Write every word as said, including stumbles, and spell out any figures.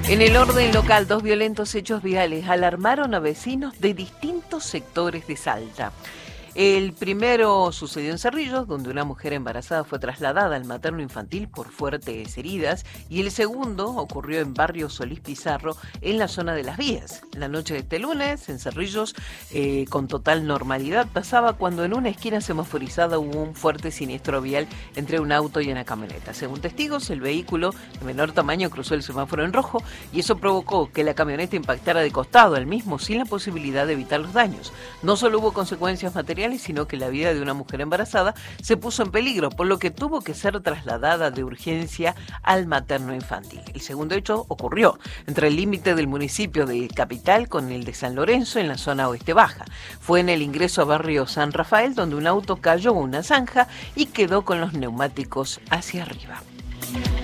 En el orden local, dos violentos hechos viales alarmaron a vecinos de distintos sectores de Salta. El primero sucedió en Cerrillos, donde una mujer embarazada fue trasladada al materno infantil por fuertes heridas, y el segundo ocurrió en barrio Solís Pizarro, en la zona de Las Vías. La noche de este lunes, en Cerrillos, eh, con total normalidad, pasaba cuando en una esquina semaforizada hubo un fuerte siniestro vial entre un auto y una camioneta. Según testigos, el vehículo de menor tamaño cruzó el semáforo en rojo y eso provocó que la camioneta impactara de costado al mismo sin la posibilidad de evitar los daños. No solo hubo consecuencias materiales, sino que la vida de una mujer embarazada se puso en peligro, por lo que tuvo que ser trasladada de urgencia al materno infantil. El segundo hecho ocurrió entre el límite del municipio de Capital con el de San Lorenzo, en la zona oeste baja. Fue en el ingreso a barrio San Rafael, donde un auto cayó en una zanja y quedó con los neumáticos hacia arriba.